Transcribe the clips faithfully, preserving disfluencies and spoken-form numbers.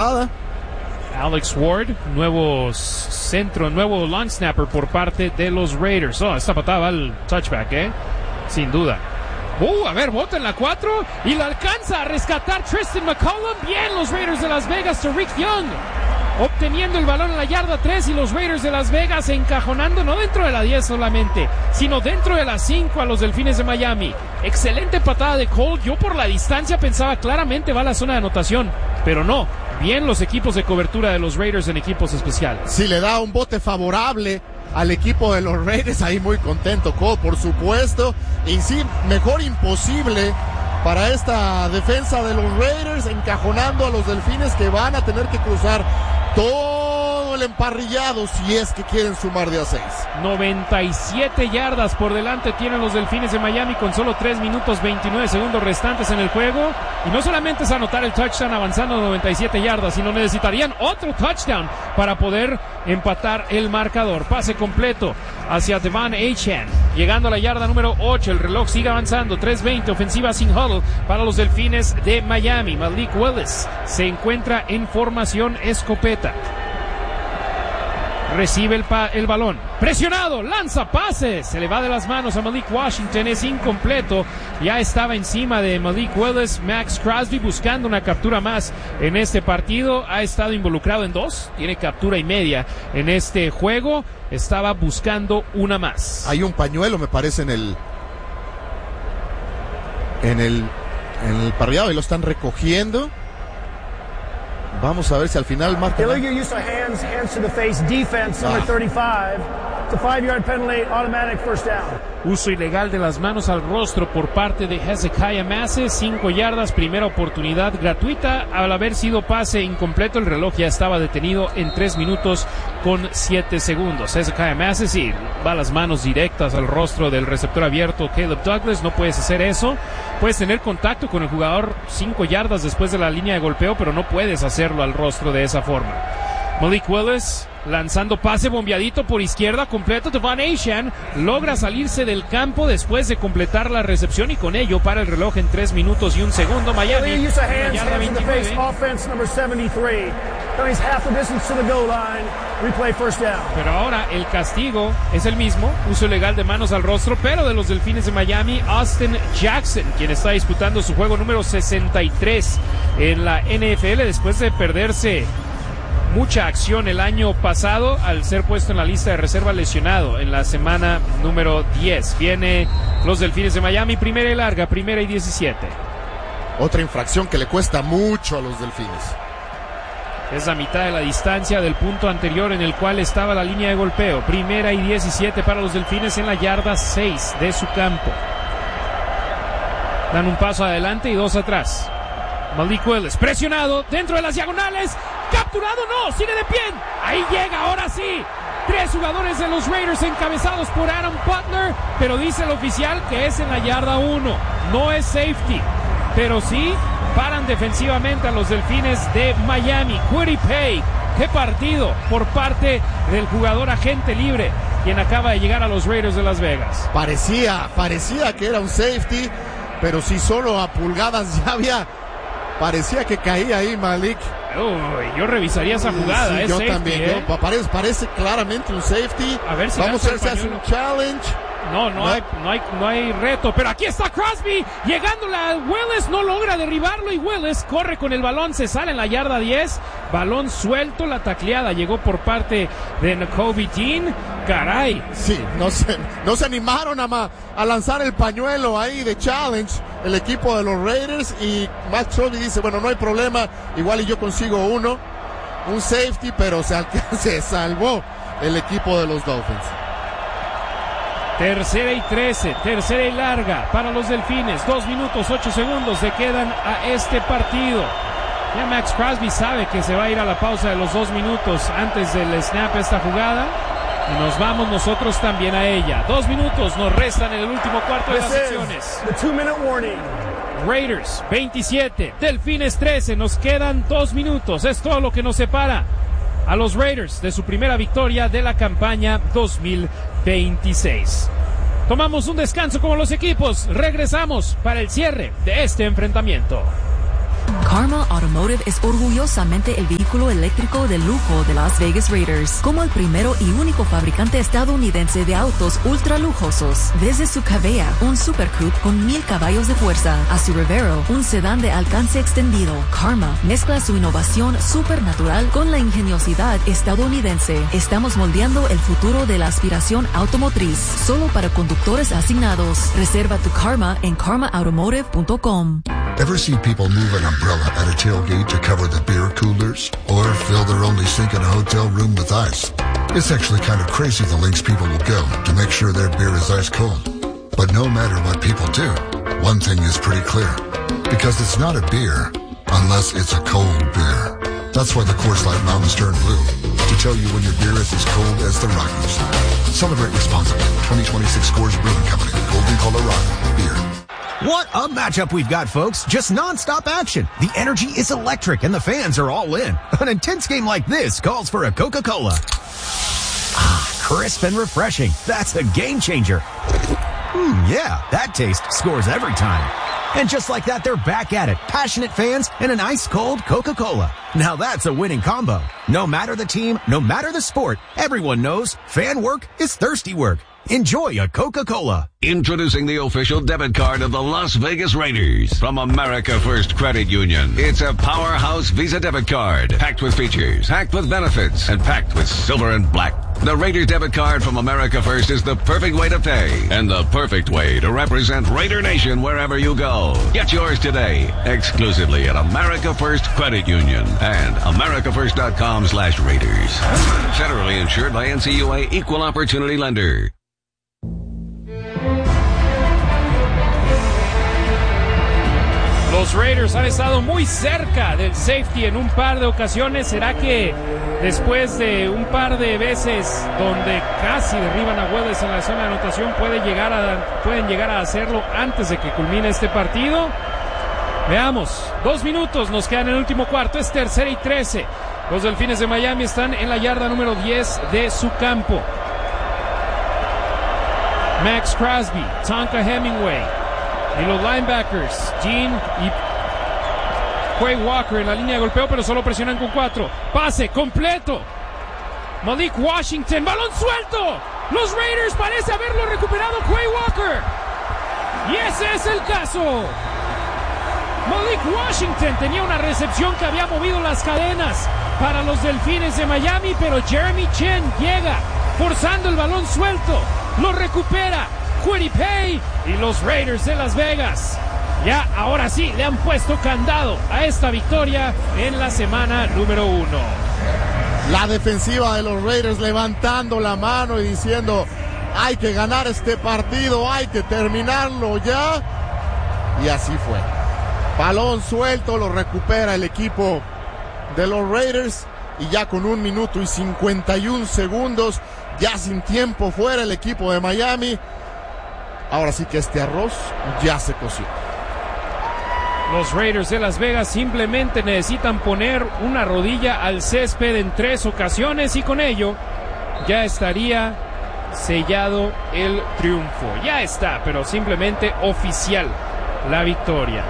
patada. Alex Ward, nuevo centro, nuevo long snapper por parte de los Raiders. Oh, esta patada va al touchback, ¿eh? Sin duda. Uh, a ver, bota en la cuatro y la alcanza a rescatar Tristan McCollum. Bien, los Raiders de Las Vegas, Tariq Young obteniendo el balón en la yarda tres y los Raiders de Las Vegas encajonando no dentro de la diez solamente, sino dentro de la cinco a los Delfines de Miami. Excelente patada de Cole. Yo por la distancia pensaba claramente va a la zona de anotación, pero no. Bien los equipos de cobertura de los Raiders en equipos especiales. Si le da un bote favorable al equipo de los Raiders, ahí muy contento Cole, por supuesto. Y sí, mejor imposible para esta defensa de los Raiders, encajonando a los Delfines, que van a tener que cruzar todo el emparrillado si es que quieren sumar de a seis. noventa y siete yardas por delante tienen los Delfines de Miami con solo tres minutos veintinueve segundos restantes en el juego. Y no solamente es anotar el touchdown avanzando noventa y siete yardas, sino necesitarían otro touchdown para poder empatar el marcador. Pase completo hacia Devon Achane, llegando a la yarda número ocho. El reloj sigue avanzando, tres veinte, ofensiva sin huddle para los Delfines de Miami. Malik Willis se encuentra en formación escopeta. Recibe el, pa- el balón, presionado, lanza pases, se le va de las manos a Malik Washington, es incompleto. Ya estaba encima de Malik Willis Max Crosby buscando una captura más en este partido. Ha estado involucrado en dos, tiene captura y media en este juego. Estaba buscando una más. Hay un pañuelo, me parece, en el en el en el parrillado y lo están recogiendo. Vamos a ver si al final marca. Illegal use of hands, hands to the face, defense, number thirty-five. It's a five-yard penalty, automatic first down. Uso ilegal de las manos al rostro por parte de Hezekiah Massey, cinco yardas, primera oportunidad gratuita. Al haber sido pase incompleto, el reloj ya estaba detenido en tres minutos con siete segundos. Hezekiah Massey sí, va las manos directas al rostro del receptor abierto Caleb Douglas. No puedes hacer eso. Puedes tener contacto con el jugador cinco yardas después de la línea de golpeo, pero no puedes hacerlo al rostro de esa forma. Malik Willis lanzando pase bombeadito por izquierda completo. Devon Achane logra salirse del campo después de completar la recepción y con ello para el reloj en tres minutos y un segundo. Miami en la yarda veintinueve. Pero ahora el castigo es el mismo, uso ilegal de manos al rostro, pero de los Delfines de Miami, Austin Jackson, quien está disputando su juego número sesenta y tres en la N F L después de perderse mucha acción el año pasado al ser puesto en la lista de reserva lesionado en la semana número diez. Viene los Delfines de Miami, primera y larga, primera y diecisiete. Otra infracción que le cuesta mucho a los Delfines. Es la mitad de la distancia del punto anterior en el cual estaba la línea de golpeo. Primera y diecisiete para los Delfines en la yarda seis de su campo. Dan un paso adelante y dos atrás. Malik Willis presionado dentro de las diagonales. Capturado, no, sigue de pie. Ahí llega, ahora sí. Tres jugadores de los Raiders encabezados por Adam Butler, pero dice el oficial que es en la yarda uno. No es safety, pero sí paran defensivamente a los Delfines de Miami. Kwity Paye, qué partido por parte del jugador agente libre, quien acaba de llegar a los Raiders de Las Vegas. Parecía, parecía que era un safety, pero sí solo a pulgadas ya había, parecía que caía ahí Malik. Uy, yo revisaría esa jugada. Sí, es yo safety, también. ¿eh? Yo, parece, parece claramente un safety. A ver si vamos a ver si hace pañuelo. un challenge. No, no, no, hay, no, hay, no hay reto, pero aquí está Crosby, llegándole a Willis, no logra derribarlo y Willis corre con el balón, se sale en la yarda diez, balón suelto, la tacleada llegó por parte de Nakobe Dean, caray. Sí, no se, no se animaron a, ma, a lanzar el pañuelo ahí de challenge el equipo de los Raiders y Max Crosby dice, bueno, no hay problema, igual y yo consigo uno, un safety, pero se, se salvó el equipo de los Dolphins. Tercera y trece, tercera y larga para los Delfines. Dos minutos, ocho segundos le quedan a este partido. Ya Max Crosby sabe que se va a ir a la pausa de los dos minutos antes del snap esta jugada. Y nos vamos nosotros también a ella. Dos minutos nos restan en el último cuarto de las secciones. Raiders veintisiete, Delfines trece. Nos quedan dos minutos. Es todo lo que nos separa a los Raiders de su primera victoria de la campaña dos mil veintiséis. Tomamos un descanso como los equipos. Regresamos para el cierre de este enfrentamiento. Karma Automotive es orgullosamente el vehículo eléctrico de lujo de Las Vegas Raiders, como el primero y único fabricante estadounidense de autos ultra lujosos. Desde su Cavea, un Super Coupe con mil caballos de fuerza, a su Revero, un sedán de alcance extendido, Karma mezcla su innovación supernatural con la ingeniosidad estadounidense. Estamos moldeando el futuro de la aspiración automotriz, solo para conductores asignados. Reserva tu Karma en karma automotive punto com. Ever see people move an umbrella at a tailgate to cover the beer coolers? Or fill their only sink in a hotel room with ice? It's actually kind of crazy the lengths people will go to make sure their beer is ice cold. But no matter what people do, one thing is pretty clear. Because it's not a beer unless it's a cold beer. That's why the Coors Light Mountains turn blue. To tell you when your beer is as cold as the Rockies. Celebrate responsibly. twenty twenty-six Coors Brewing Company. Golden, Colorado. Beer. What a matchup we've got, folks. Just non-stop action. The energy is electric and the fans are all in. An intense game like this calls for a Coca-Cola. Ah, crisp and refreshing. That's a game changer. Hmm, yeah, that taste scores every time. And just like that, they're back at it. Passionate fans and an ice-cold Coca-Cola. Now that's a winning combo. No matter the team, no matter the sport, everyone knows fan work is thirsty work. Enjoy a Coca-Cola. Introducing the official debit card of the Las Vegas Raiders from America First Credit Union. It's a powerhouse Visa debit card, packed with features, packed with benefits, and packed with silver and black. The Raiders debit card from America First is the perfect way to pay and the perfect way to represent Raider Nation wherever you go. Get yours today, exclusively at America First Credit Union and americafirst.com slash Raiders. Federally insured by N C U A Equal Opportunity Lender. Los Raiders han estado muy cerca del safety en un par de ocasiones. ¿Será que después de un par de veces donde casi derriban a Weathers en la zona de anotación puede llegar a, pueden llegar a hacerlo antes de que culmine este partido? Veamos, dos minutos nos quedan en el último cuarto, es tercera y trece. Los Delfines de Miami están en la yarda número diez de su campo. Max Crosby, Tonka Hemingway y los linebackers, Gene y Quay Walker en la línea de golpeo, pero solo presionan con cuatro. Pase completo. Malik Washington, balón suelto. Los Raiders parece haberlo recuperado Quay Walker. Y ese es el caso. Malik Washington tenía una recepción que había movido las cadenas para los Delfines de Miami, pero Jeremy Chinn llega forzando el balón suelto. Lo recupera Kwity Paye y los Raiders de Las Vegas. Ya ahora sí le han puesto candado a esta victoria en la semana número uno. La defensiva de los Raiders levantando la mano y diciendo: hay que ganar este partido, hay que terminarlo ya. Y así fue. Balón suelto, lo recupera el equipo de los Raiders. Y ya con un minuto y cincuenta y un segundos, ya sin tiempo fuera el equipo de Miami. Ahora sí que este arroz ya se coció. Los Raiders de Las Vegas simplemente necesitan poner una rodilla al césped en tres ocasiones y con ello ya estaría sellado el triunfo. Ya está, pero simplemente oficial la victoria.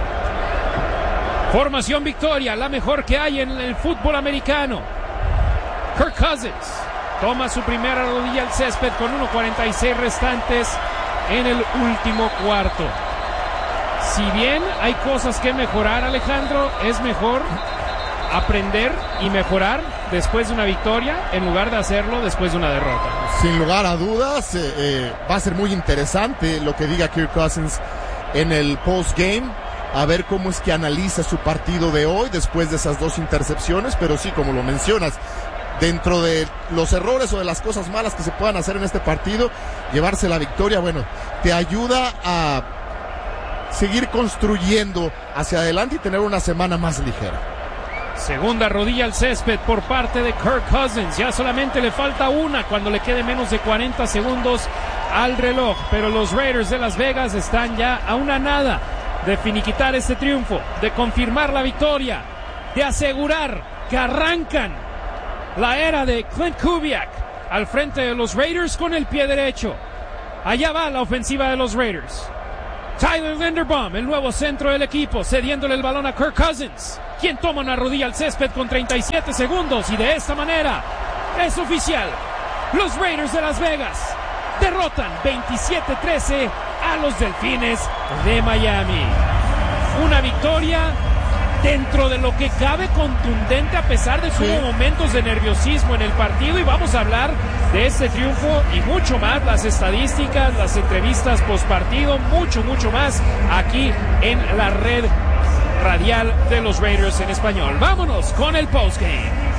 Formación victoria, la mejor que hay en el fútbol americano. Kirk Cousins toma su primera rodilla al césped con uno cuarenta y seis restantes en el último cuarto. Si bien hay cosas que mejorar, Alejandro, es mejor aprender y mejorar después de una victoria en lugar de hacerlo después de una derrota. Sin lugar a dudas, eh, eh, va a ser muy interesante lo que diga Kirk Cousins en el post-game, a ver cómo es que analiza su partido de hoy después de esas dos intercepciones, pero sí, como lo mencionas, dentro de los errores o de las cosas malas que se puedan hacer en este partido, llevarse la victoria, bueno, te ayuda a seguir construyendo hacia adelante y tener una semana más ligera. Segunda rodilla al césped por parte de Kirk Cousins. Ya solamente le falta una cuando le quede menos de cuarenta segundos al reloj. Pero los Raiders de Las Vegas están ya a una nada de finiquitar este triunfo, de confirmar la victoria, de asegurar que arrancan la era de Clint Kubiak al frente de los Raiders con el pie derecho. Allá va la ofensiva de los Raiders. Tyler Linderbaum, el nuevo centro del equipo, cediéndole el balón a Kirk Cousins, quien toma una rodilla al césped con treinta y siete segundos, y de esta manera es oficial. Los Raiders de Las Vegas derrotan veintisiete trece a los Delfines de Miami. Una victoria dentro de lo que cabe contundente, a pesar de que hubo momentos de nerviosismo en el partido, y vamos a hablar de este triunfo y mucho más, las estadísticas, las entrevistas post partido, mucho, mucho más aquí en la red radial de los Raiders en español. Vámonos con el postgame.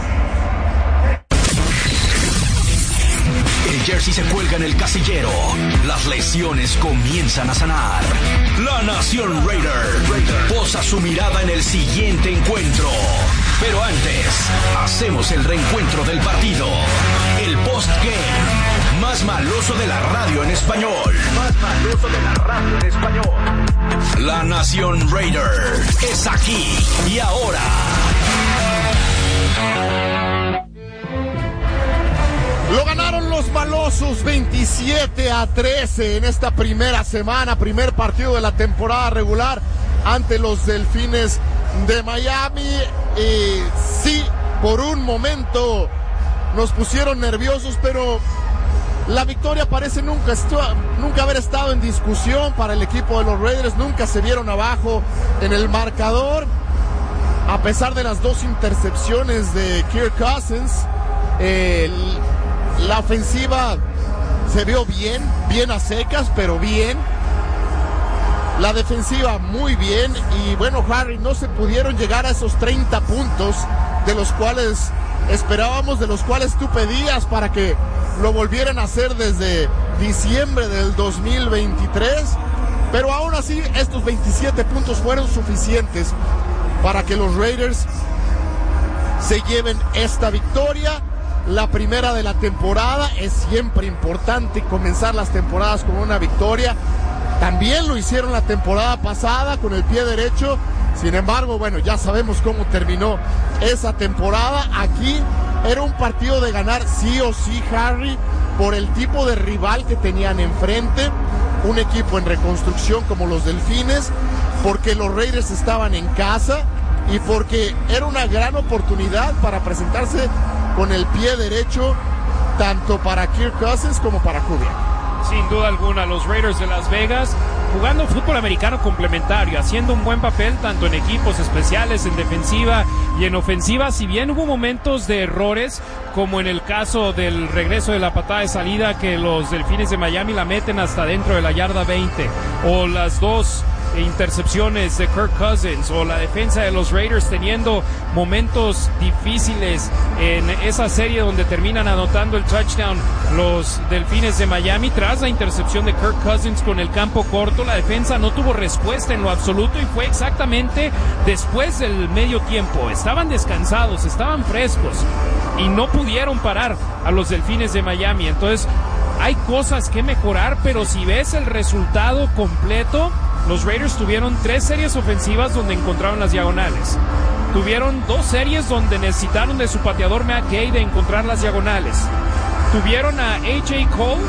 El jersey se cuelga en el casillero. Las lesiones comienzan a sanar. La Nación Raider posa su mirada en el siguiente encuentro. Pero antes, hacemos el reencuentro del partido. El postgame más maloso de la radio en español. Más maloso de la radio en español. La Nación Raider es aquí y ahora. Lo ganaron los malosos veintisiete a trece en esta primera semana, primer partido de la temporada regular ante los Delfines de Miami. Y sí, por un momento nos pusieron nerviosos, pero la victoria parece nunca, estu- nunca haber estado en discusión para el equipo de los Raiders. Nunca se vieron abajo en el marcador, a pesar de las dos intercepciones de Kirk Cousins. El La ofensiva se vio bien, bien a secas, pero bien. La defensiva muy bien. Y bueno, Harry, no se pudieron llegar a esos treinta puntos de los cuales esperábamos, de los cuales tú pedías para que lo volvieran a hacer desde diciembre del dos mil veintitrés. Pero aún así, estos veintisiete puntos fueron suficientes para que los Raiders se lleven esta victoria. La primera de la temporada. Es siempre importante comenzar las temporadas con una victoria. También lo hicieron la temporada pasada con el pie derecho. Sin embargo, bueno, ya sabemos cómo terminó esa temporada. Aquí era un partido de ganar sí o sí, Harry, por el tipo de rival que tenían enfrente. Un equipo en reconstrucción como los Delfines, porque los Raiders estaban en casa y porque era una gran oportunidad para presentarse con el pie derecho, tanto para Kirk Cousins como para Kubiak. Sin duda alguna, los Raiders de Las Vegas jugando fútbol americano complementario, haciendo un buen papel tanto en equipos especiales, en defensiva y en ofensiva. Si bien hubo momentos de errores, como en el caso del regreso de la patada de salida, que los Delfines de Miami la meten hasta dentro de la yarda veinte, o las dos intercepciones de Kirk Cousins, o la defensa de los Raiders teniendo momentos difíciles en esa serie donde terminan anotando el touchdown los Delfines de Miami tras la intercepción de Kirk Cousins con el campo corto. La defensa no tuvo respuesta en lo absoluto y fue exactamente después del medio tiempo. Estaban descansados, estaban frescos y no pudieron parar a los Delfines de Miami. Entonces hay cosas que mejorar, pero si ves el resultado completo, los Raiders tuvieron tres series ofensivas donde encontraron las diagonales. Tuvieron dos series donde necesitaron de su pateador Matt Gay de encontrar las diagonales. Tuvieron a A J Cole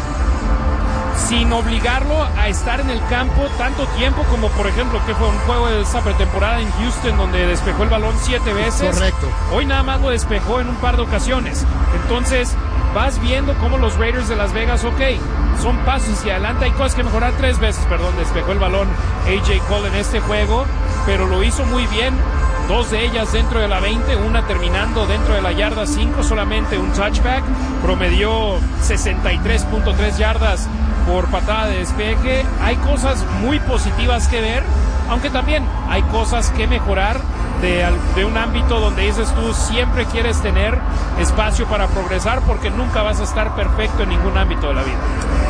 sin obligarlo a estar en el campo tanto tiempo, como por ejemplo que fue un juego de esa pretemporada en Houston donde despejó el balón siete veces. Correcto. Hoy nada más lo despejó en un par de ocasiones. Entonces vas viendo cómo los Raiders de Las Vegas, ok, son pasos hacia adelante, hay cosas que mejorar. Tres veces, perdón, despejó el balón A J Cole en este juego, pero lo hizo muy bien. Dos de ellas dentro de la veinte, una terminando dentro de la yarda cinco, solamente un touchback. Promedió sesenta y tres punto tres yardas por patada de despeje. Hay cosas muy positivas que ver, aunque también hay cosas que mejorar de, de un ámbito donde dices tú siempre quieres tener espacio para progresar, porque nunca vas a estar perfecto en ningún ámbito de la vida.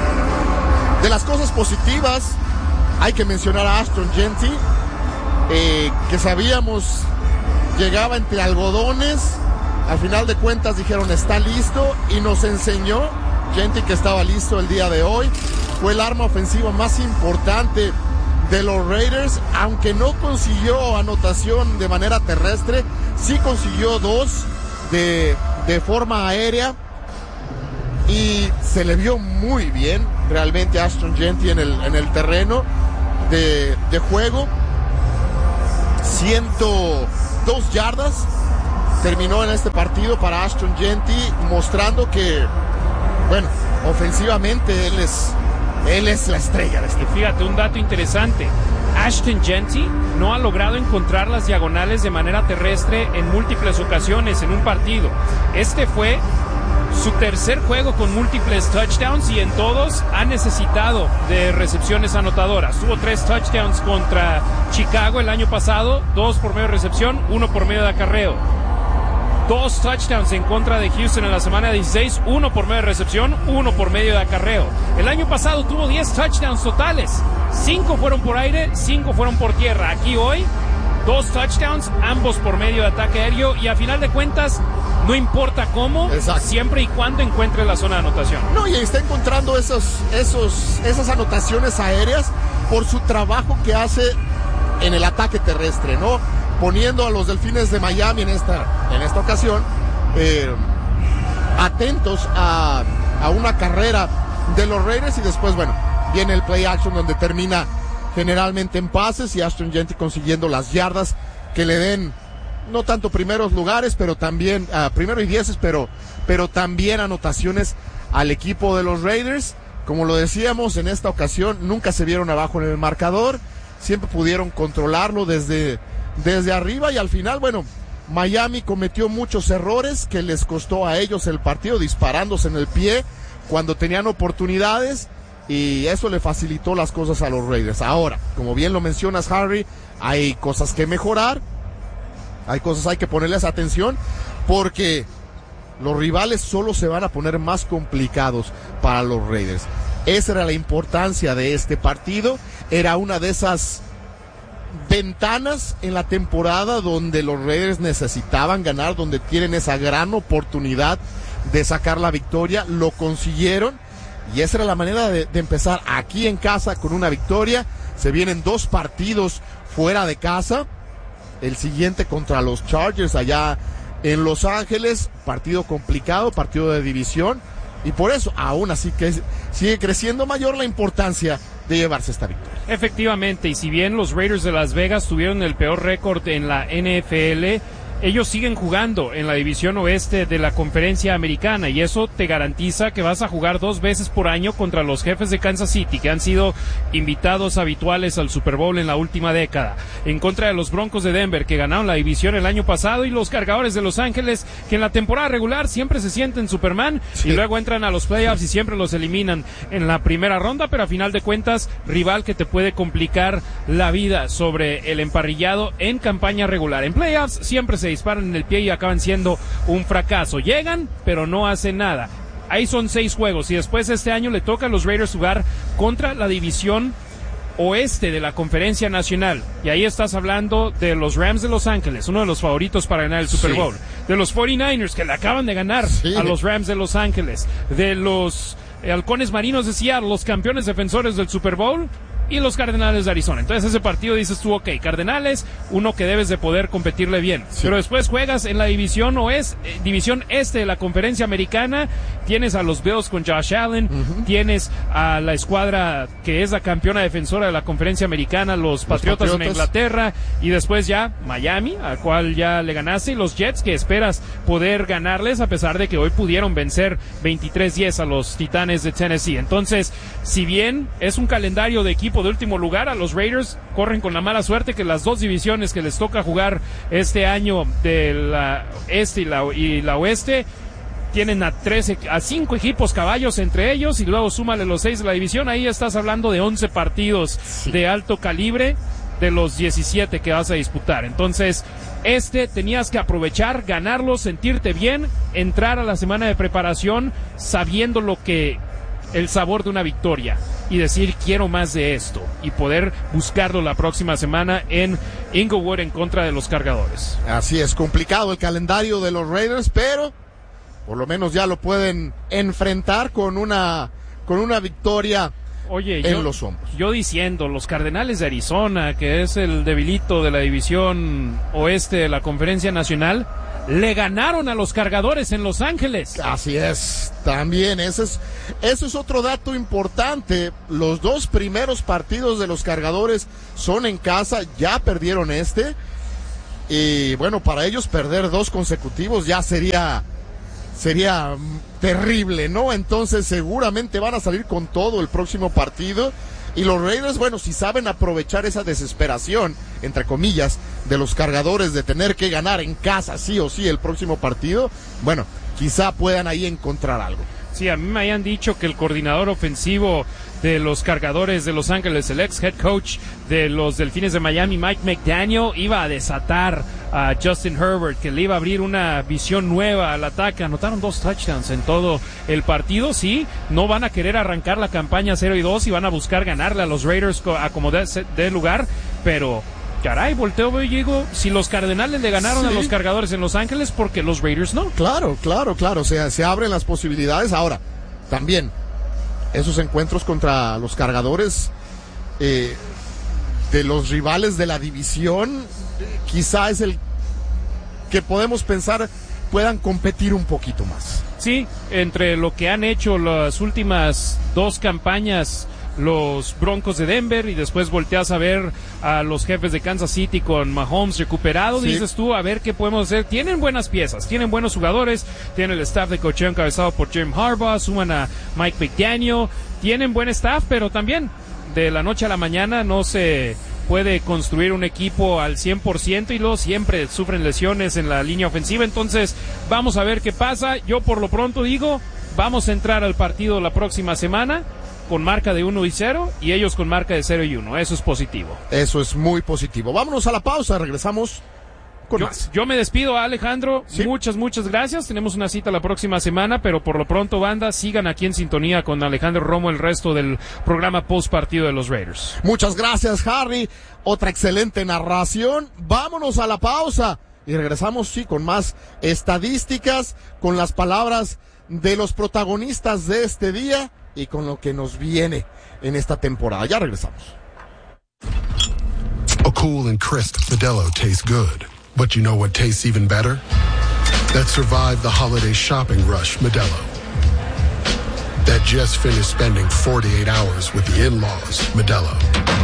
De las cosas positivas hay que mencionar a Ashton Jeanty, eh, que sabíamos llegaba entre algodones. Al final de cuentas dijeron está listo, y nos enseñó Jeanty que estaba listo el día de hoy. Fue el arma ofensiva más importante de los Raiders, aunque no consiguió anotación de manera terrestre, sí consiguió dos de, de forma aérea, y se le vio muy bien realmente a Ashton Jeanty en el, en el terreno. de, de juego, ciento dos yardas terminó en este partido para Ashton Jeanty, mostrando que, bueno, ofensivamente él es, él es la estrella de este. Y fíjate, un dato interesante, Ashton Jeanty no ha logrado encontrar las diagonales de manera terrestre en múltiples ocasiones en un partido. Este fue su tercer juego con múltiples touchdowns y en todos ha necesitado de recepciones anotadoras. Tuvo tres touchdowns contra Chicago el año pasado, dos por medio de recepción, uno por medio de acarreo. Dos touchdowns en contra de Houston en la semana dieciséis, uno por medio de recepción, uno por medio de acarreo. El año pasado tuvo diez touchdowns totales, cinco fueron por aire, cinco fueron por tierra. Aquí hoy, dos touchdowns, ambos por medio de ataque aéreo, y a final de cuentas, no importa cómo, exacto, siempre y cuando encuentre la zona de anotación. No, y está encontrando esos, esos, esas anotaciones aéreas por su trabajo que hace en el ataque terrestre, ¿no? Poniendo a los Delfines de Miami en esta, en esta ocasión eh, atentos a, a una carrera de los Raiders, y después, bueno, viene el play action donde termina generalmente en pases, y Ashton Jeanty consiguiendo las yardas que le den no tanto primeros lugares, pero también uh, primero y dieces, pero, pero también anotaciones al equipo de los Raiders. Como lo decíamos, en esta ocasión nunca se vieron abajo en el marcador, siempre pudieron controlarlo desde, desde arriba, y al final, bueno, Miami cometió muchos errores que les costó a ellos el partido, disparándose en el pie cuando tenían oportunidades, y eso le facilitó las cosas a los Raiders. Ahora, como bien lo mencionas, Harry, hay cosas que mejorar, hay cosas hay que ponerles atención, porque los rivales solo se van a poner más complicados para los Raiders. Esa era la importancia de este partido, era una de esas ventanas en la temporada donde los Raiders necesitaban ganar, donde tienen esa gran oportunidad de sacar la victoria. Lo consiguieron, y esa era la manera de, de empezar aquí en casa con una victoria. Se vienen dos partidos fuera de casa, el siguiente contra los Chargers allá en Los Ángeles, partido complicado, partido de división, y por eso aún así que sigue creciendo mayor la importancia de llevarse esta victoria. Efectivamente, y si bien los Raiders de Las Vegas tuvieron el peor récord en la N F L, ellos siguen jugando en la división oeste de la Conferencia Americana, y eso te garantiza que vas a jugar dos veces por año contra los Jefes de Kansas City, que han sido invitados habituales al Super Bowl en la última década, en contra de los Broncos de Denver, que ganaron la división el año pasado, y los Cargadores de Los Ángeles, que en la temporada regular siempre se sienten Superman, sí, y luego entran a los playoffs y siempre los eliminan en la primera ronda, pero a final de cuentas, rival que te puede complicar la vida sobre el emparrillado en campaña regular. En playoffs siempre se disparan en el pie y acaban siendo un fracaso. Llegan, pero no hacen nada. Ahí son seis juegos, y después este año le toca a los Raiders jugar contra la división oeste de la Conferencia Nacional, y ahí estás hablando de los Rams de Los Ángeles, uno de los favoritos para ganar el Super Bowl, sí, de los cuarenta y nueve ers, que le acaban de ganar sí. a los Rams de Los Ángeles, de los Halcones Marinos de Seattle, los campeones defensores del Super Bowl, y los Cardenales de Arizona. Entonces ese partido dices tú, ok, Cardenales, uno que debes de poder competirle bien, sí, pero después juegas en la división oeste, eh, división este de la Conferencia Americana, tienes a los Bills con Josh Allen, uh-huh, tienes a la escuadra que es la campeona defensora de la Conferencia Americana, los, los Patriotas, Patriotas en Inglaterra, y después ya Miami, al cual ya le ganaste, y los Jets, que esperas poder ganarles, a pesar de que hoy pudieron vencer veintitrés diez a los Titanes de Tennessee. Entonces, si bien es un calendario de equipo de último lugar, a los Raiders corren con la mala suerte que las dos divisiones que les toca jugar este año, de la este y la, y la oeste, tienen a tres, a cinco equipos caballos entre ellos, y luego súmale los seis de la división. Ahí estás hablando de once partidos sí. de alto calibre de los diecisiete que vas a disputar. Entonces, este tenías que aprovechar, ganarlo, sentirte bien, entrar a la semana de preparación sabiendo lo que el sabor de una victoria, y decir quiero más de esto, y poder buscarlo la próxima semana en Inglewood en contra de los Cargadores. Así es, complicado el calendario de los Raiders, pero por lo menos ya lo pueden enfrentar con una con una victoria Oye, en yo, los hombros. Yo diciendo, los Cardenales de Arizona, que es el debilito de la división oeste de la Conferencia Nacional, le ganaron a los Cargadores en Los Ángeles. Así es, también ese es, eso es otro dato importante. Los dos primeros partidos de los Cargadores son en casa, ya perdieron este. Y bueno, para ellos perder dos consecutivos ya sería, sería terrible, ¿no? Entonces seguramente van a salir con todo el próximo partido. Y los Raiders, bueno, si saben aprovechar esa desesperación, entre comillas, de los Cargadores de tener que ganar en casa sí o sí el próximo partido, bueno, quizá puedan ahí encontrar algo. Sí, a mí me habían dicho que el coordinador ofensivo de los Cargadores de Los Ángeles, el ex head coach de los Delfines de Miami, Mike McDaniel, iba a desatar a Justin Herbert, que le iba a abrir una visión nueva al ataque. Anotaron dos touchdowns en todo el partido. Sí, no van a querer arrancar la campaña cero y dos y van a buscar ganarle a los Raiders a como de, de lugar, pero caray, volteo y digo, si los Cardenales le ganaron sí. a los Cargadores en Los Ángeles, ¿por qué los Raiders no? Claro, claro, claro, o sea, se abren las posibilidades. Ahora, también, esos encuentros contra los Cargadores eh, de los rivales de la división, quizá es el que podemos pensar puedan competir un poquito más. Sí, entre lo que han hecho las últimas dos campañas los Broncos de Denver y después volteas a ver a los Jefes de Kansas City con Mahomes recuperado, sí. dices tú, a ver qué podemos hacer. Tienen buenas piezas, tienen buenos jugadores, tienen el staff de coacheo encabezado por Jim Harbaugh, suman a Mike McDaniel, tienen buen staff, pero también de la noche a la mañana no se puede construir un equipo al cien por ciento y luego siempre sufren lesiones en la línea ofensiva. Entonces vamos a ver qué pasa. Yo por lo pronto digo, vamos a entrar al partido la próxima semana con marca de uno y cero y ellos con marca de cero y uno. Eso es positivo. Eso es muy positivo. Vámonos a la pausa, regresamos con yo, más. Yo me despido, Alejandro. ¿Sí? Muchas, muchas gracias. Tenemos una cita la próxima semana, pero por lo pronto, banda, sigan aquí en sintonía con Alejandro Romo el resto del programa post partido de los Raiders. Muchas gracias, Harry. Otra excelente narración. Vámonos a la pausa y regresamos, sí, con más estadísticas, con las palabras de los protagonistas de este día y con lo que nos viene en esta temporada. Ya regresamos. A cool and crisp Modelo tastes good, but you know what tastes even better? That survived the holiday shopping rush, Modelo. That just finished spending forty-eight hours with the in-laws, Modelo.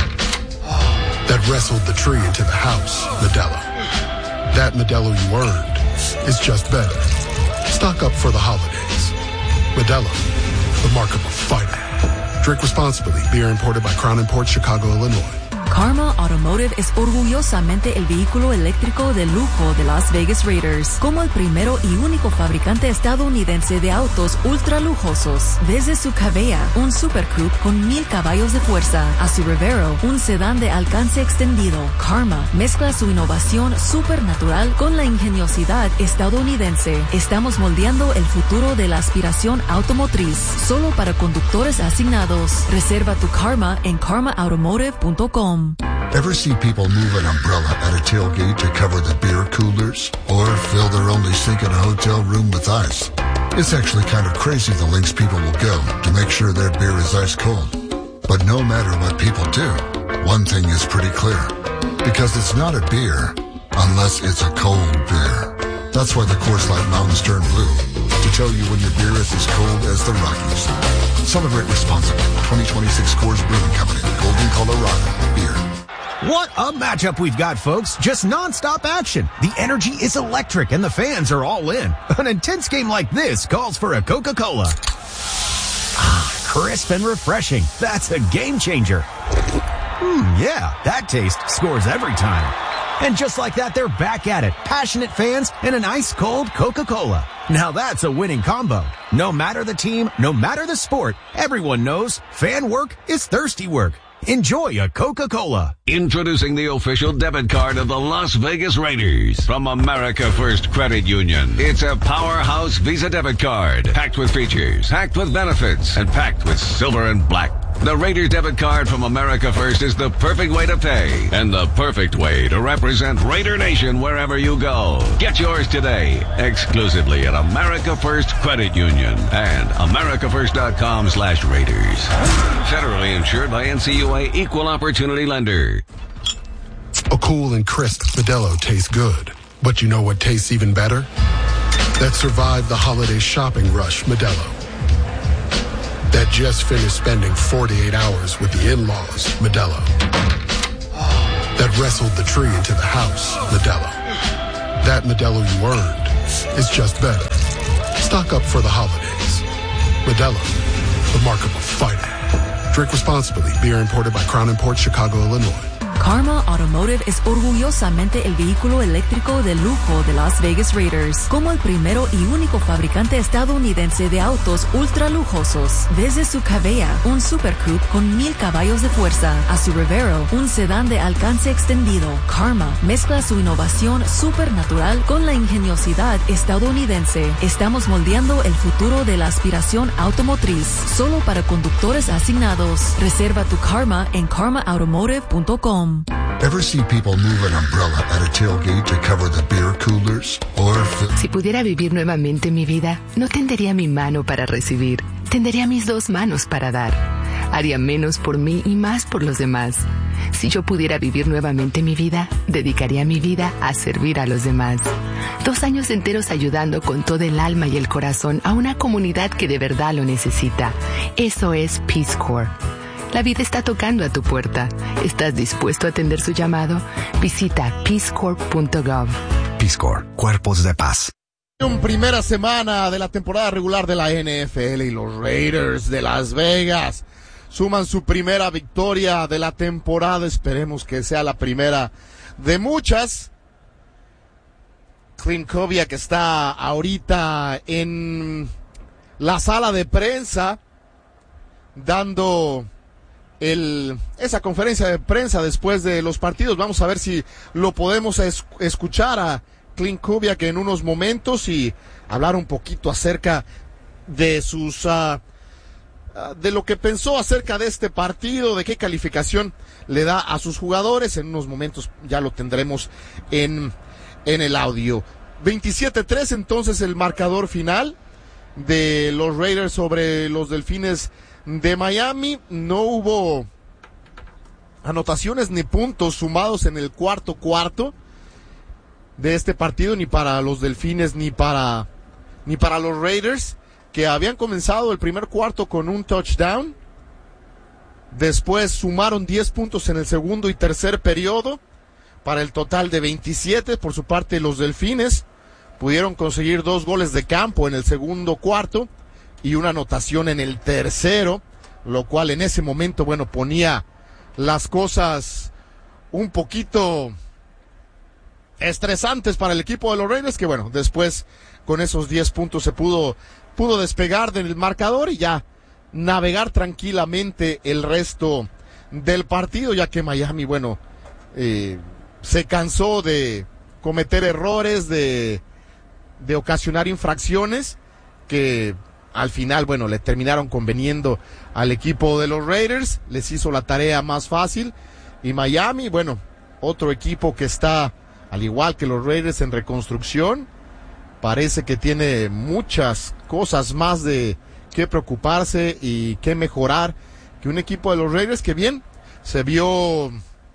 That wrestled the tree into the house, Modelo. That Modelo you earned is just better. Stock up for the holidays. Modelo, the mark of a fighter. Drink responsibly. Beer imported by Crown Imports, Chicago, Illinois. Karma Automotive es orgullosamente el vehículo eléctrico de lujo de Las Vegas Raiders, como el primero y único fabricante estadounidense de autos ultra lujosos. Desde su Cavea, un Super Coupe con mil caballos de fuerza, a su Revero, un sedán de alcance extendido, Karma mezcla su innovación supernatural con la ingeniosidad estadounidense. Estamos moldeando el futuro de la aspiración automotriz, solo para conductores asignados. Reserva tu Karma en karma automotive punto com. Ever see people move an umbrella at a tailgate to cover the beer coolers? Or fill their only sink in a hotel room with ice? It's actually kind of crazy the lengths people will go to make sure their beer is ice cold. But no matter what people do, one thing is pretty clear. Because it's not a beer unless it's a cold beer. That's why the Coors Light Mountains turn blue. To tell you when your beer is as cold as the Rockies. Celebrate responsibly. twenty twenty-six Coors Brewing Company. Golden, Colorado. Beer. What a matchup we've got, folks. Just non-stop action. The energy is electric and the fans are all in. An intense game like this calls for a Coca-Cola. Ah, crisp and refreshing. That's a game changer. Hmm, yeah, that taste scores every time. And just like that, they're back at it. Passionate fans and an ice-cold Coca-Cola. Now that's a winning combo. No matter the team, no matter the sport, everyone knows fan work is thirsty work. Enjoy a Coca-Cola. Introducing the official debit card of the Las Vegas Raiders from America First Credit Union. It's a powerhouse Visa debit card, packed with features, packed with benefits, and packed with silver and black. The Raiders debit card from America First is the perfect way to pay and the perfect way to represent Raider Nation wherever you go. Get yours today, exclusively at America First Credit Union and americafirst.com slash Raiders. Federally insured by N C U A Equal Opportunity Lender. A cool and crisp Modelo tastes good, But you know what tastes even better? That survived the holiday shopping rush, Modelo. That just finished spending forty-eight hours with the in-laws, Modelo. That wrestled the tree into the house, Modelo. That Modelo you earned is just better. Stock up for the holidays. Modelo, the mark of a fighter. Drink responsibly. Beer imported by Crown Imports, Chicago, Illinois. Karma Automotive es orgullosamente el vehículo eléctrico de lujo de Las Vegas Raiders, como el primero y único fabricante estadounidense de autos ultra lujosos. Desde su Cavea, un Super Coupe con mil caballos de fuerza, a su Revero, un sedán de alcance extendido, Karma mezcla su innovación supernatural con la ingeniosidad estadounidense. Estamos moldeando el futuro de la aspiración automotriz, solo para conductores asignados. Reserva tu Karma en karma automotive punto com. Ever see people move an umbrella at a tailgate to cover the beer coolers? Or fill- Si pudiera vivir nuevamente mi vida, no tendería mi mano para recibir, tendería mis dos manos para dar. Haría menos por mí y más por los demás. Si yo pudiera vivir nuevamente mi vida, dedicaría mi vida a servir a los demás. Dos años enteros ayudando con todo el alma y el corazón a una comunidad que de verdad lo necesita. Eso es Peace Corps. La vida está tocando a tu puerta. ¿Estás dispuesto a atender su llamado? Visita peace corps punto gov. Peace Corps, Cuerpos de Paz. En primera semana de la temporada regular de la N F L y los Raiders de Las Vegas suman su primera victoria de la temporada. Esperemos que sea la primera de muchas. Clint Kubiak está ahorita en la sala de prensa dando el, esa conferencia de prensa después de los partidos. Vamos a ver si lo podemos es, escuchar a Clint Kubiak en unos momentos y hablar un poquito acerca de sus uh, uh, de lo que pensó acerca de este partido, de qué calificación le da a sus jugadores. En unos momentos ya lo tendremos en, en el audio. veintisiete tres entonces el marcador final de los Raiders sobre los Delfines de Miami. No hubo anotaciones ni puntos sumados en el cuarto cuarto de este partido, ni para los Delfines ni para ni para los Raiders, que habían comenzado el primer cuarto con un touchdown. Después sumaron diez puntos en el segundo y tercer periodo para el total de veintisiete. Por su parte, los Delfines pudieron conseguir dos goles de campo en el segundo cuarto y una anotación en el tercero, lo cual en ese momento, bueno, ponía las cosas un poquito estresantes para el equipo de los Raiders, que bueno, después con esos diez puntos se pudo, pudo despegar del marcador y ya navegar tranquilamente el resto del partido, ya que Miami, bueno, eh, se cansó de cometer errores, de, de ocasionar infracciones que al final, bueno, le terminaron conveniendo al equipo de los Raiders, les hizo la tarea más fácil. Y Miami, bueno, otro equipo que está, al igual que los Raiders, en reconstrucción, parece que tiene muchas cosas más de qué preocuparse y qué mejorar que un equipo de los Raiders que bien se vio,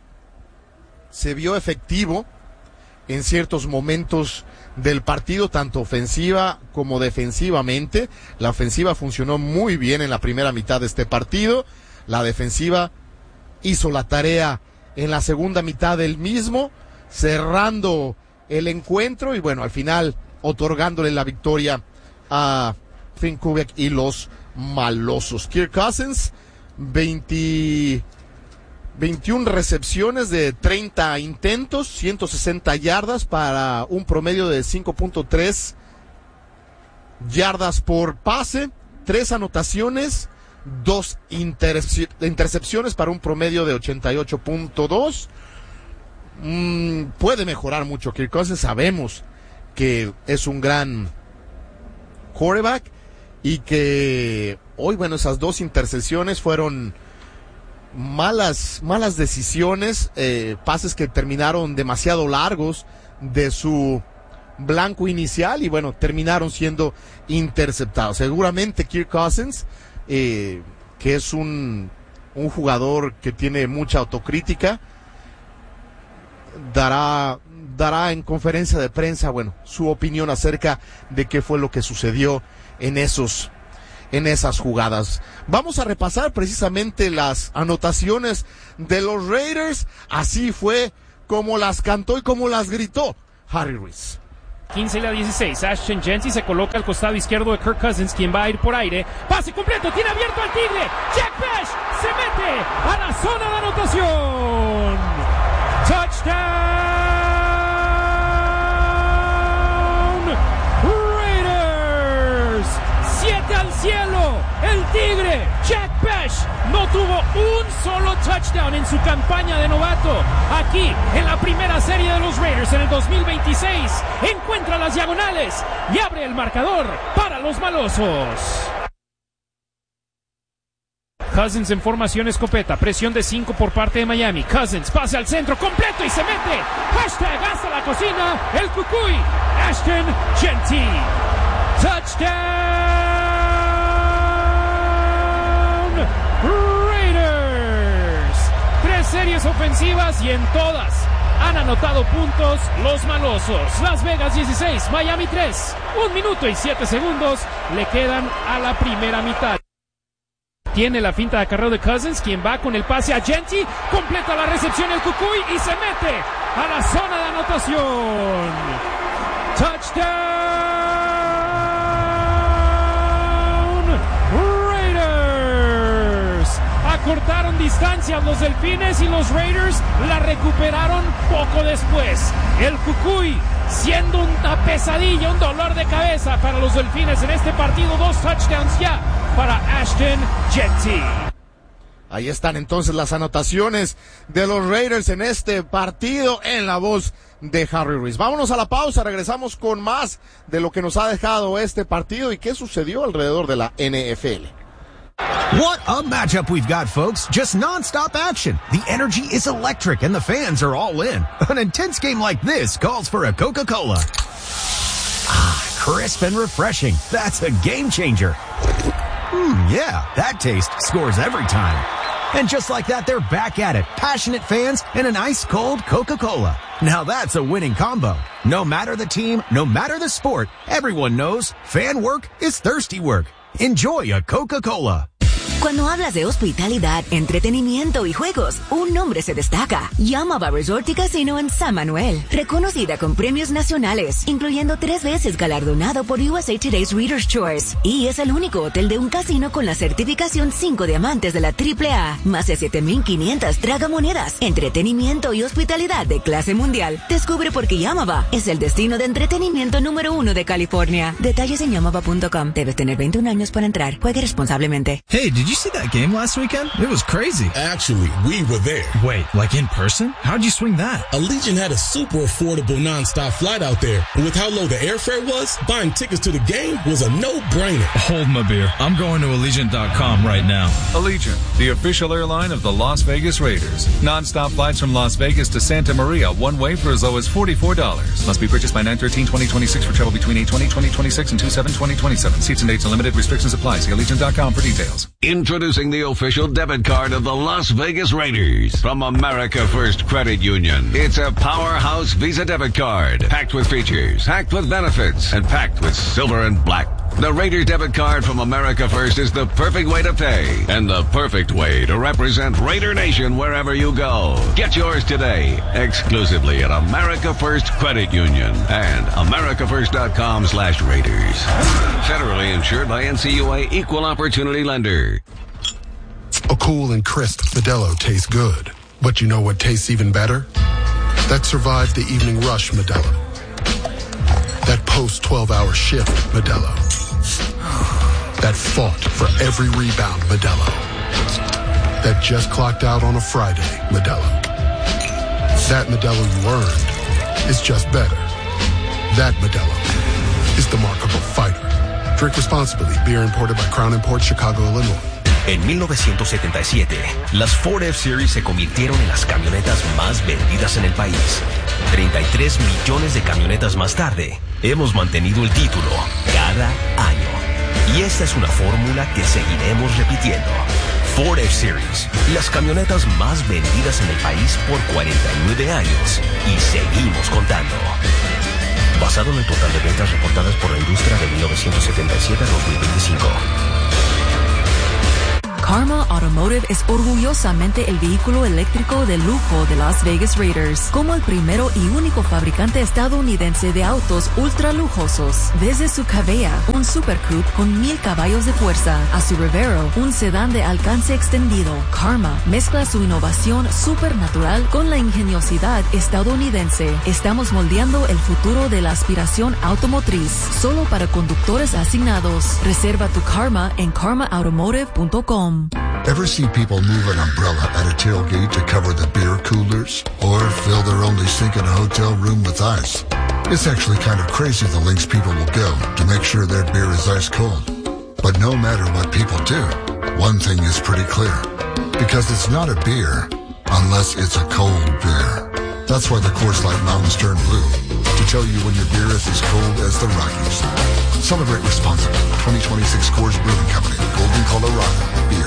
se vio efectivo en ciertos momentos del partido, tanto ofensiva como defensivamente. La ofensiva funcionó muy bien en la primera mitad de este partido. La defensiva hizo la tarea en la segunda mitad del mismo, cerrando el encuentro y bueno, al final otorgándole la victoria a Clint Kubiak y los malosos. Kirk Cousins, veinte, veintiuna recepciones de treinta intentos, ciento sesenta yardas para un promedio de cinco punto tres yardas por pase, tres anotaciones, dos interce- intercepciones para un promedio de ochenta y ocho punto dos. Mm, puede mejorar mucho Kirk Cousins, sabemos que es un gran quarterback y que hoy, bueno, esas dos intercepciones fueron malas, malas decisiones, eh, pases que terminaron demasiado largos de su blanco inicial y bueno, terminaron siendo interceptados. Seguramente Kirk Cousins, eh, que es un, un jugador que tiene mucha autocrítica, dará, dará en conferencia de prensa, bueno, su opinión acerca de qué fue lo que sucedió en esos, en esas jugadas. Vamos a repasar precisamente las anotaciones de los Raiders. Así fue como las cantó y como las gritó Harry Ruiz. quince y la dieciséis, Ashton Jeanty se coloca al costado izquierdo de Kirk Cousins, quien va a ir por aire. Pase completo, tiene abierto al Tigre. Jack Bash se mete a la zona de anotación. Touchdown Raiders. Siete al cielo. El Tigre, Jack Bash, no tuvo un solo touchdown en su campaña de novato. Aquí, en la primera serie de los Raiders en el dos mil veintiséis, encuentra las diagonales y abre el marcador para los malosos. Cousins en formación escopeta, presión de cinco por parte de Miami. Cousins pase al centro completo y se mete. Hashtag hasta la cocina, el cucuy, Ashton Jeanty. Touchdown Raiders. Tres series ofensivas y en todas han anotado puntos los malosos. Las Vegas dieciséis, Miami tres. Un minuto y siete segundos le quedan a la primera mitad. Tiene la finta de acarreo de Cousins, quien va con el pase a Jeanty, completa la recepción el cucuy y se mete a la zona de anotación. Touchdown Raiders. Acortaron distancias los Delfines y los Raiders la recuperaron poco después. El cucuy siendo una pesadilla, un dolor de cabeza para los Delfines en este partido. Dos touchdowns ya para Ashton Jeanty. Ahí están entonces las anotaciones de los Raiders en este partido en la voz de Harry Ruiz. Vámonos a la pausa, regresamos con más de lo que nos ha dejado este partido y qué sucedió alrededor de la N F L. What a matchup we've got, folks. Just non-stop action. The energy is electric and the fans are all in. An intense game like this calls for a Coca-Cola. Ah, crisp and refreshing. That's a game changer. Hmm, yeah, that taste scores every time. And just like that, they're back at it. Passionate fans and an ice-cold Coca-Cola. Now that's a winning combo. No matter the team, no matter the sport, everyone knows fan work is thirsty work. Enjoy a Coca-Cola. Cuando hablas de hospitalidad, entretenimiento y juegos, un nombre se destaca. Yamava Resort y Casino en San Manuel. Reconocida con premios nacionales, incluyendo tres veces galardonado por U S A Today's Reader's Choice. Y es el único hotel de un casino con la certificación cinco diamantes de la triple A. Más de siete mil quinientas tragamonedas. Entretenimiento y hospitalidad de clase mundial. Descubre por qué Yamava es el destino de entretenimiento número uno de California. Detalles en yamava punto com. Debes tener veintiún años para entrar. Juegue responsablemente. Hey, did you see that game last weekend? It was crazy. Actually, we were there. Wait, like in person? How'd you swing that? Allegiant had a super affordable non-stop flight out there. And with how low the airfare was, buying tickets to the game was a no-brainer. Hold my beer. I'm going to Allegiant dot com right now. Allegiant, the official airline of the Las Vegas Raiders. Non-stop flights from Las Vegas to Santa Maria, one way for as low as forty-four dollars. Must be purchased by nine thirteen twenty twenty-six for travel between eight twenty twenty twenty-six and two seven twenty twenty-seven. Seats and dates and limited restrictions apply. See Allegiant dot com for details. Introducing the official debit card of the Las Vegas Raiders from America First Credit Union. It's a powerhouse Visa debit card, packed with features, packed with benefits, and packed with silver and black. The Raiders debit card from America First is the perfect way to pay and the perfect way to represent Raider Nation wherever you go. Get yours today, exclusively at America First Credit Union and america first dot com slash Raiders. Federally insured by N C U A Equal Opportunity Lender. A cool and crisp Modelo tastes good. But you know what tastes even better? That survived the evening rush Modelo. That post twelve hour shift Modelo. That fought for every rebound Modelo. That just clocked out on a Friday Modelo. That Modelo you earned is just better. That Modelo is the markable fighter. Drink responsibly. Beer imported by Crown Imports, Chicago, Illinois. En mil novecientos setenta y siete, las Ford F-Series se convirtieron en las camionetas más vendidas en el país. treinta y tres millones de camionetas más tarde, hemos mantenido el título cada año. Y esta es una fórmula que seguiremos repitiendo. Ford F-Series, las camionetas más vendidas en el país por cuarenta y nueve años. Y seguimos contando. Basado en el total de ventas reportadas por la industria de mil novecientos setenta y siete a dos mil veinticinco. Karma Automotive es orgullosamente el vehículo eléctrico de lujo de Las Vegas Raiders, como el primero y único fabricante estadounidense de autos ultra lujosos. Desde su Cavea, un Super Coupe con mil caballos de fuerza, a su Revero, un sedán de alcance extendido, Karma mezcla su innovación supernatural con la ingeniosidad estadounidense. Estamos moldeando el futuro de la aspiración automotriz, solo para conductores asignados. Reserva tu Karma en karma automotive punto com. Ever see people move an umbrella at a tailgate to cover the beer coolers? Or fill their only sink in a hotel room with ice? It's actually kind of crazy the lengths people will go to make sure their beer is ice cold. But no matter what people do, one thing is pretty clear. Because it's not a beer unless it's a cold beer. That's why the Coors Light Mountains turn blue. To tell you when your beer is as cold as the Rockies. Celebrate responsibly. twenty twenty-six Coors Brewing Company. Golden, Colorado. Beer.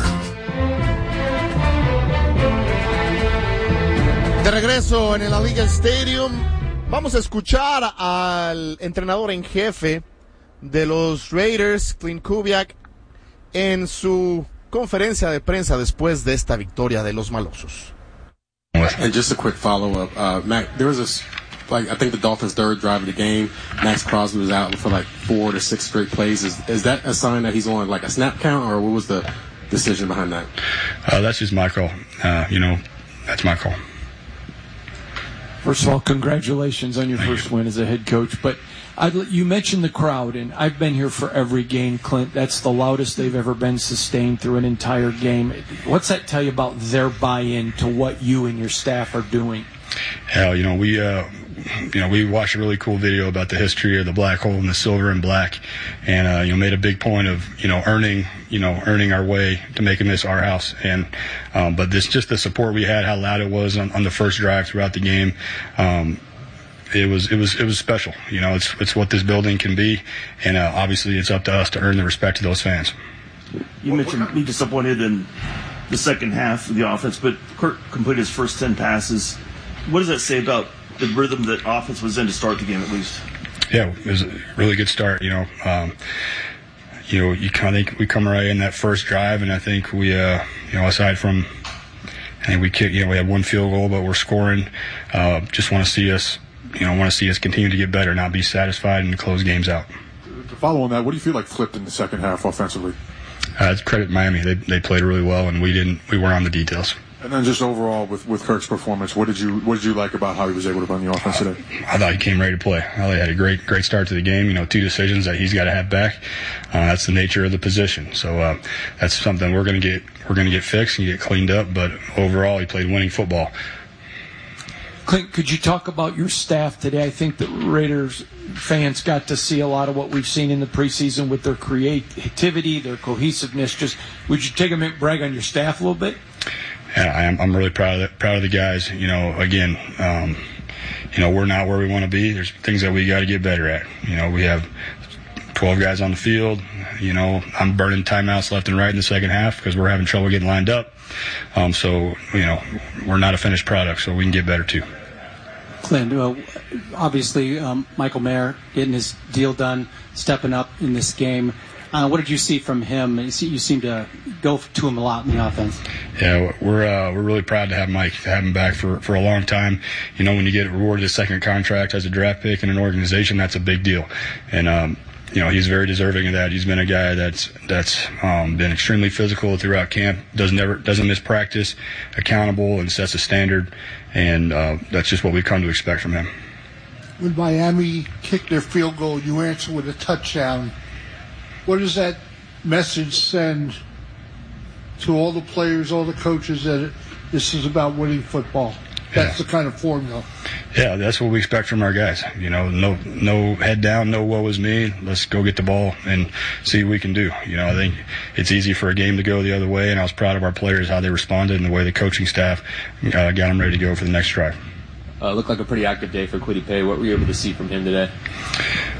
De regreso en el Allegiant Stadium, vamos a escuchar al entrenador en jefe de los Raiders, Clint Kubiak, en su conferencia de prensa después de esta victoria de los malosos. And just a quick follow-up, uh, Mac, there was this, like, I think the Dolphins' third drive of the game, Max Crosby was out for like four to six straight plays. Is, is that a sign that he's on like a snap count, or what was the decision behind that? Uh, that's just my call. Uh, you know, that's my call. First of all, congratulations on your Thank first you. win as a head coach. But I'd, you mentioned the crowd, and I've been here for every game, Clint. That's the loudest they've ever been sustained through an entire game. What's that tell you about their buy-in to what you and your staff are doing? Hell, you know, we, uh, you know, we watched a really cool video about the history of the black hole and the silver and black, and uh, you know, made a big point of, you know, earning, you know, earning our way to making this our house. And um, but this, just the support we had, how loud it was on, on the first drive throughout the game. Um, It was it was it was special. You know, it's it's what this building can be, and uh, obviously it's up to us to earn the respect of those fans. You mentioned being disappointed in the second half of the offense, but Kirk completed his first ten passes. What does that say about the rhythm that offense was in to start the game, at least? Yeah, it was a really good start. You know, um, you know, you kind of think we come right in that first drive, and I think we, uh, you know, aside from, I think we kick, you know, we had one field goal, but we're scoring. Uh, just want to see us. You know, want to see us continue to get better, not be satisfied and close games out. To follow on that, what do you feel like flipped in the second half offensively? Uh, it's credit Miami. They they played really well, and we didn't. We weren't on the details. And then just overall with, with Kirk's performance, what did you what did you like about how he was able to run the offense today? Uh, I thought he came ready to play. I thought he had a great great start to the game. You know, two decisions that he's got to have back. Uh, that's the nature of the position. So uh, that's something we're going to get we're going to get fixed and get cleaned up. But overall, he played winning football. Clint, could you talk about your staff today? I think the Raiders fans got to see a lot of what we've seen in the preseason with their creativity, their cohesiveness. Just would you take a minute and brag on your staff a little bit? Yeah, I'm, I'm really proud of the, proud of the guys. You know, again, um, you know, we're not where we want to be. There's things that we got to get better at. You know, we have twelve guys on the field. You know, I'm burning timeouts left and right in the second half because we're having trouble getting lined up. Um, so, you know, we're not a finished product, so we can get better too. Clint, uh, obviously um, Michael Mayer getting his deal done, stepping up in this game. Uh, what did you see from him? You, see, you seem to go to him a lot in the offense. Yeah, we're uh, we're really proud to have Mike, to have him back for, for a long time. You know, when you get rewarded a second contract as a draft pick in an organization, that's a big deal. And um, you know, he's very deserving of that. He's been a guy that's that's um, been extremely physical throughout camp. Does never doesn't miss practice, accountable, and sets a standard. And uh, that's just what we've come to expect from him. When Miami kicked their field goal, you answer with a touchdown. What does that message send to all the players, all the coaches, that this is about winning football? That's yeah. the kind of formula. Yeah, that's what we expect from our guys. You know, no no head down, no woe is me. Let's go get the ball and see what we can do. You know, I think it's easy for a game to go the other way, and I was proud of our players, how they responded, and the way the coaching staff uh, got them ready to go for the next drive. Uh, looked like a pretty active day for Kwity Paye. What were you able to see from him today?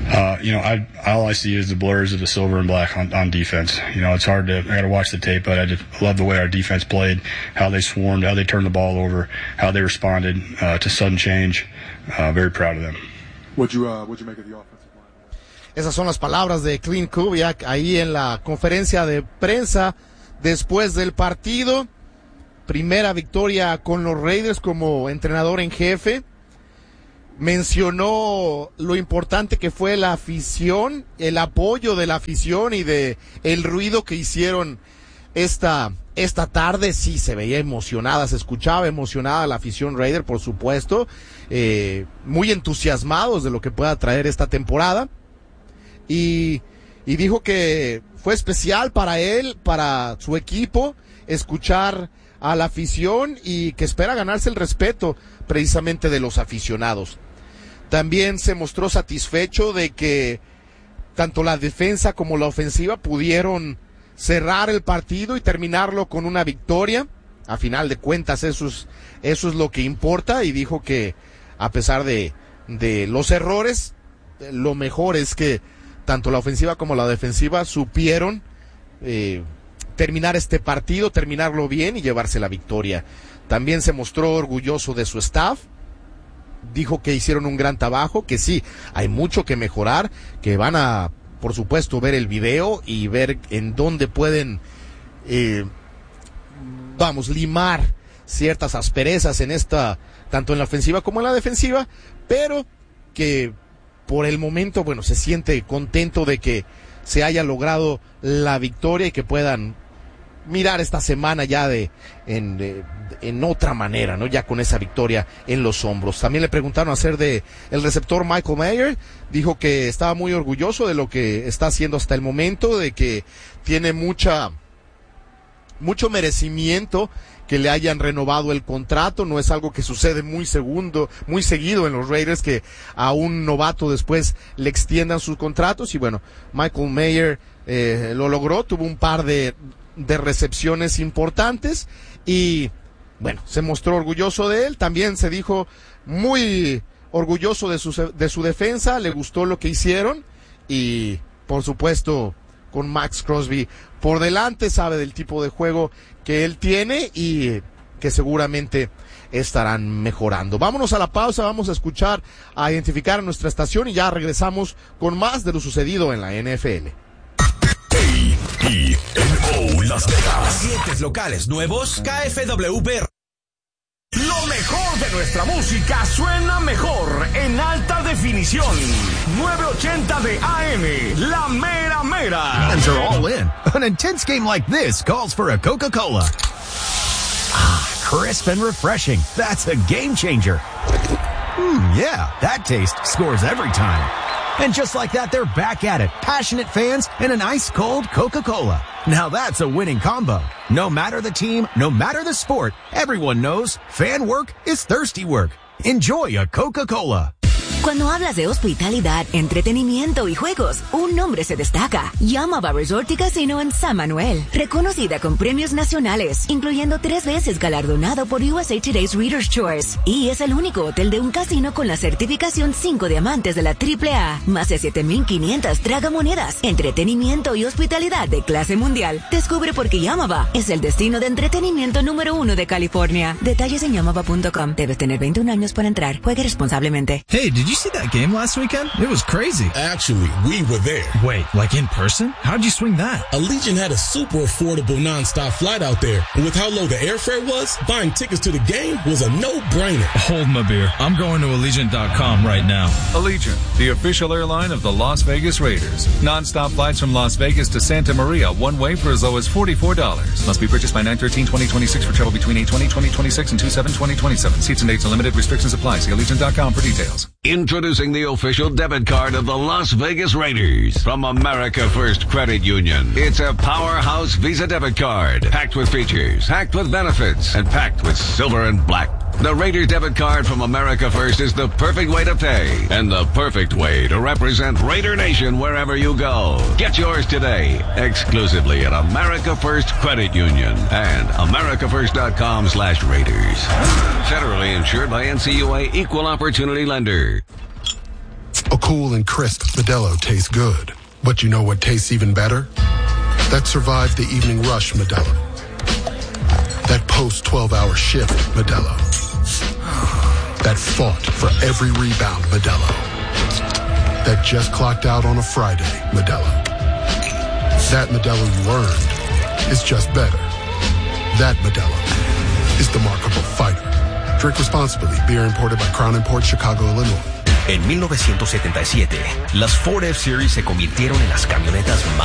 Uh, you know, I all I see is the blurs of the silver and black on, on defense. You know, it's hard to. I got to watch the tape, but I just love the way our defense played, how they swarmed, how they turned the ball over, how they responded uh, to sudden change. Uh, very proud of them. What'd you uh, What'd you make of the offensive line? Esas son las palabras de Clint Kubiak ahí en la conferencia de prensa después del partido. Primera victoria con los Raiders como entrenador en jefe. Mencionó lo importante que fue la afición, el apoyo de la afición y de el ruido que hicieron esta, esta tarde. Sí, se veía emocionada, se escuchaba emocionada la afición Raider, por supuesto, eh, muy entusiasmados de lo que pueda traer esta temporada. Y, y dijo que fue especial para él, para su equipo, escuchar a la afición y que espera ganarse el respeto precisamente de los aficionados. También se mostró satisfecho de que tanto la defensa como la ofensiva pudieron cerrar el partido y terminarlo con una victoria. A final de cuentas eso es, eso es lo que importa, y dijo que a pesar de, de los errores, lo mejor es que tanto la ofensiva como la defensiva supieron eh, terminar este partido, terminarlo bien y llevarse la victoria. También se mostró orgulloso de su staff. Dijo que hicieron un gran trabajo, que sí, hay mucho que mejorar, que van a, por supuesto, ver el video y ver en dónde pueden, eh, vamos, limar ciertas asperezas en esta, tanto en la ofensiva como en la defensiva, pero que por el momento, bueno, se siente contento de que se haya logrado la victoria y que puedan mirar esta semana ya de en, de, en otra manera, ¿no? Ya con esa victoria en los hombros. También le preguntaron hacer de el receptor Michael Mayer. Dijo que estaba muy orgulloso de lo que está haciendo hasta el momento, de que tiene mucha mucho merecimiento que le hayan renovado el contrato. No es algo que sucede muy segundo, muy seguido en los Raiders, que a un novato después le extiendan sus contratos. Y bueno, Michael Mayer eh, lo logró, tuvo un par de de recepciones importantes y bueno, se mostró orgulloso de él. También se dijo muy orgulloso de su, de su defensa, le gustó lo que hicieron y por supuesto con Max Crosby por delante, sabe del tipo de juego que él tiene y que seguramente estarán mejorando. Vámonos a la pausa, vamos a escuchar, a identificar a nuestra estación y ya regresamos con más de lo sucedido en la N F L. A E N O Las Vegas. Clientes locales nuevos, K F W B. Lo mejor de nuestra música suena mejor en alta definición. nueve ochenta de A M, La Mera Mera. Fans are all in. An intense game like this calls for a Coca-Cola. Ah, crisp and refreshing. That's a game changer. Hmm, yeah, that taste scores every time. And just like that, they're back at it. Passionate fans and an ice-cold Coca-Cola. Now that's a winning combo. No matter the team, no matter the sport, everyone knows fan work is thirsty work. Enjoy a Coca-Cola. Cuando hablas de hospitalidad, entretenimiento y juegos, un nombre se destaca. Yamava Resort y Casino en San Manuel. Reconocida con premios nacionales, incluyendo tres veces galardonado por U S A Today's Reader's Choice. Y es el único hotel de un casino con la certificación cinco diamantes de la triple A. Más de siete mil quinientas tragamonedas. Entretenimiento y hospitalidad de clase mundial. Descubre por qué Yamava es el destino de entretenimiento número uno de California. Detalles en yamava punto com. Debes tener veintiún años para entrar. Juegue responsablemente. Hey, did you see that game last weekend? It was crazy. Actually, we were there. Wait, like in person? How'd you swing that? Allegiant had a super affordable nonstop flight out there. And with how low the airfare was, buying tickets to the game was a no-brainer. Hold my beer. I'm going to Allegiant dot com right now. Allegiant, the official airline of the Las Vegas Raiders. Non-stop flights from Las Vegas to Santa Maria, one way for as low as forty-four dollars. Must be purchased by nine thirteen twenty twenty-six for travel between eight twenty twenty twenty-six and two seven twenty twenty-seven. Seats and dates are limited. Restrictions apply. See Allegiant dot com for details. Introducing the official debit card of the Las Vegas Raiders from America First Credit Union. It's a powerhouse Visa debit card, packed with features, packed with benefits, and packed with silver and black. The Raiders debit card from America First is the perfect way to pay and the perfect way to represent Raider Nation wherever you go. Get yours today, exclusively at America First Credit Union and america first dot com slash Raiders. Federally insured by N C U A Equal Opportunity Lender. A cool and crisp Modelo tastes good. But you know what tastes even better? That survived the evening rush Modelo. That post twelve hour shift Modelo. That fought for every rebound Modelo. That just clocked out on a Friday Modelo. That Modelo you earned is just better. That Modelo is the markable fighter. Drink responsibly. Beer imported by Crown Imports, Chicago, Illinois. En mil novecientos setenta y siete, las Ford F-Series se convirtieron en las camionetas más